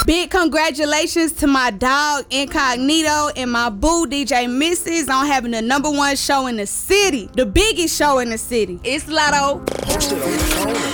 Big congratulations to my dog Incognito and my boo DJ Mrs. on having the #1 show in the city, the biggest show in the city. It's Lotto.